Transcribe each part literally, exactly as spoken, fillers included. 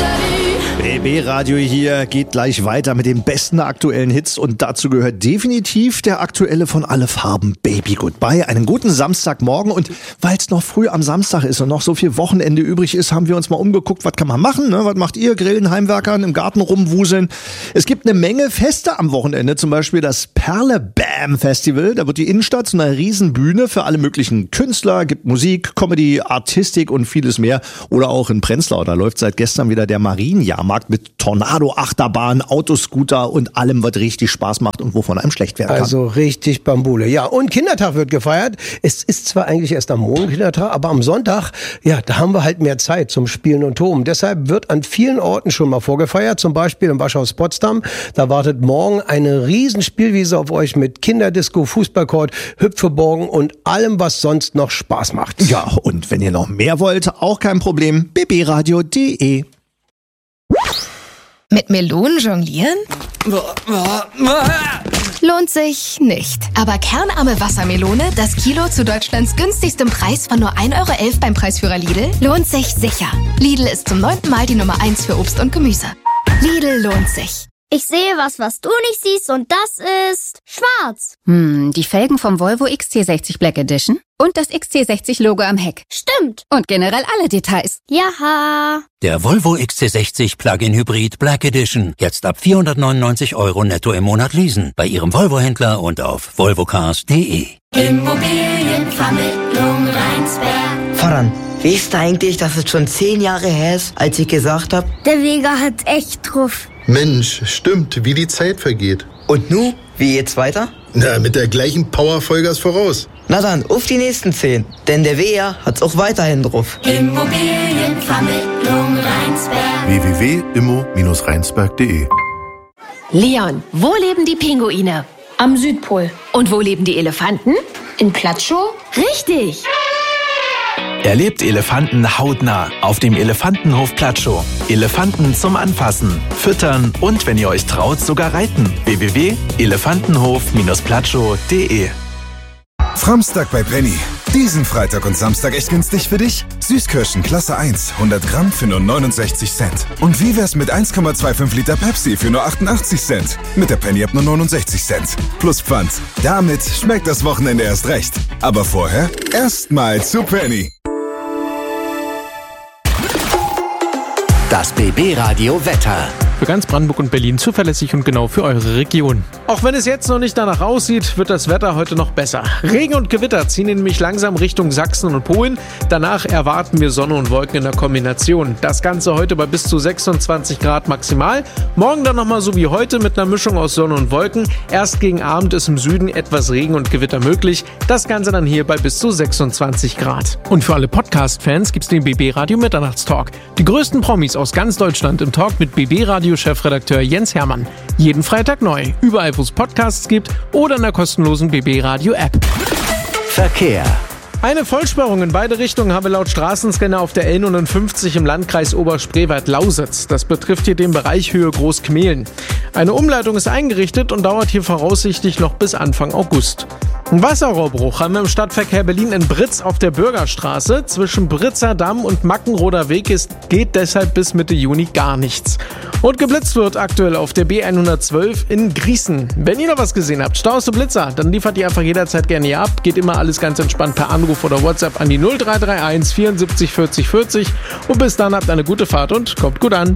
B B-Radio hier geht gleich weiter mit den besten aktuellen Hits und dazu gehört definitiv der aktuelle von Alle Farben, Baby Goodbye. Einen guten Samstagmorgen und weil es noch früh am Samstag ist und noch so viel Wochenende übrig ist, haben wir uns mal umgeguckt, was kann man machen, ne? Was macht ihr? Grillen, Heimwerkern, im Garten rumwuseln. Es gibt eine Menge Feste am Wochenende, zum Beispiel das Perle-Bam Festival. Da wird die Innenstadt zu einer Riesenbühne für alle möglichen Künstler, gibt Musik, Comedy, Artistik und vieles mehr. Oder auch in Prenzlau, da läuft seit gestern wieder der Marienjahrmarkt mit Tornado-Achterbahn, Autoscooter und allem, was richtig Spaß macht und wovon einem schlecht werden kann. Also richtig Bambule. Ja, und Kindertag wird gefeiert. Es ist zwar eigentlich erst am Morgen Kindertag, aber am Sonntag, ja, da haben wir halt mehr Zeit zum Spielen und Toben. Deshalb wird an vielen Orten schon mal vorgefeiert, zum Beispiel im Waschhaus Potsdam. Da wartet morgen eine riesen Spielwiese auf euch mit Kinderdisco, Fußballcourt, Hüpfeborgen und allem, was sonst noch Spaß macht. Ja, und wenn ihr noch mehr wollt, auch kein Problem, b b radio punkt de. Mit Melonen jonglieren? Lohnt sich nicht. Aber kernarme Wassermelone, das Kilo zu Deutschlands günstigstem Preis von nur ein Euro elf beim Preisführer Lidl, lohnt sich sicher. Lidl ist zum neunten Mal die Nummer eins für Obst und Gemüse. Lidl lohnt sich. Ich sehe was, was du nicht siehst und das ist schwarz. Hm, die Felgen vom Volvo X C sechzig Black Edition und das X C sechzig Logo am Heck. Stimmt. Und generell alle Details. Jaha. Der Volvo X C sechzig Plug-in Hybrid Black Edition. Jetzt ab vierhundertneunundneunzig Euro netto im Monat leasen. Bei Ihrem Volvo-Händler und auf volvocars punkt de. Immobilienvermittlung Rheinsberg. Voran. Weißt du eigentlich, dass es schon zehn Jahre her ist, als ich gesagt habe? Der Vega hat echt drauf. Mensch, stimmt, wie die Zeit vergeht. Und nu, wie geht's weiter? Na, mit der gleichen Power Vollgas voraus. Na dann, auf die nächsten zehn. Denn der Vega hat's auch weiterhin drauf. Immobilienvermittlung Rheinsberg. w w w punkt immo Bindestrich rheinsberg punkt de. Leon, wo leben die Pinguine? Am Südpol. Und wo leben die Elefanten? In Platschow? Richtig! Erlebt Elefanten hautnah auf dem Elefantenhof Platschow. Elefanten zum Anfassen, Füttern und, wenn ihr euch traut, sogar reiten. w w w punkt elefantenhof Platschow punkt de. Framstag bei Penny. Diesen Freitag und Samstag echt günstig für dich? Süßkirschen Klasse eins, hundert Gramm für nur neunundsechzig Cent. Und wie wär's mit eins Komma fünfundzwanzig Liter Pepsi für nur achtundachtzig Cent? Mit der Penny ab nur neunundsechzig Cent. Plus Pfand. Damit schmeckt das Wochenende erst recht. Aber vorher erstmal zu Penny. Das B B-Radio Wetter. Für ganz Brandenburg und Berlin zuverlässig und genau für eure Region. Auch wenn es jetzt noch nicht danach aussieht, wird das Wetter heute noch besser. Regen und Gewitter ziehen nämlich langsam Richtung Sachsen und Polen. Danach erwarten wir Sonne und Wolken in der Kombination. Das Ganze heute bei bis zu sechsundzwanzig Grad maximal. Morgen dann nochmal so wie heute mit einer Mischung aus Sonne und Wolken. Erst gegen Abend ist im Süden etwas Regen und Gewitter möglich. Das Ganze dann hier bei bis zu sechsundzwanzig Grad. Und für alle Podcast-Fans gibt's den B B-Radio Mitternachtstalk. Die größten Promis aus ganz Deutschland im Talk mit B B-Radio Chefredakteur Jens Hermann. Jeden Freitag neu, überall wo es Podcasts gibt oder in der kostenlosen B B-Radio App. Verkehr. Eine Vollsperrung in beide Richtungen habe laut Straßenscanner auf der L neunundfünfzig im Landkreis Oberspreewald-Lausitz. Das betrifft hier den Bereich Höhe Großkmehlen. Eine Umleitung ist eingerichtet und dauert hier voraussichtlich noch bis Anfang August. Ein Wasserrohrbruch haben wir im Stadtverkehr Berlin in Britz auf der Bürgerstraße. Zwischen Britzer Damm und Mackenroder Weg ist, geht deshalb bis Mitte Juni gar nichts. Und geblitzt wird aktuell auf der B hundertzwölf in Grießen. Wenn ihr noch was gesehen habt, Staus und Blitzer, dann liefert ihr einfach jederzeit gerne hier ab. Geht immer alles ganz entspannt per Anruf oder WhatsApp an die null drei drei eins vierundsiebzig vierzig vierzig. Und bis dann habt eine gute Fahrt und kommt gut an.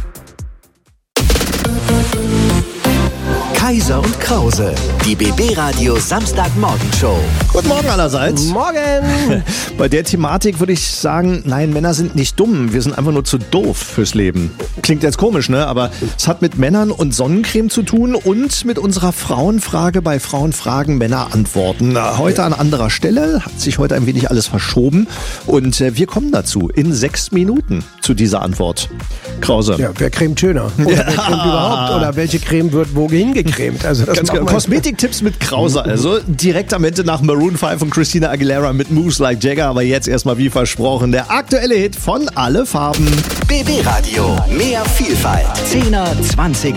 Kaiser und Krause, die B B-Radio Samstagmorgenshow. Guten Morgen allerseits. Morgen. Bei der Thematik würde ich sagen, nein, Männer sind nicht dumm, wir sind einfach nur zu doof fürs Leben. Klingt jetzt komisch, ne? Aber es hat mit Männern und Sonnencreme zu tun und mit unserer Frauenfrage bei Frauenfragen Männer antworten. Heute an anderer Stelle, hat sich heute ein wenig alles verschoben und wir kommen dazu in sechs Minuten zu dieser Antwort. Krause. Ja, wer cremt schöner? Oder ja. wer cremt überhaupt? Oder welche Creme wird wohin gecremt? Also das Ganz genau. Kosmetiktipps mit Krause. Also direkt am Ende nach Maroon fünf und Christina Aguilera mit Moves Like Jagger. Aber jetzt erstmal wie versprochen der aktuelle Hit von Alle Farben. B B-Radio. Mehr Vielfalt. Zehner, Zwanziger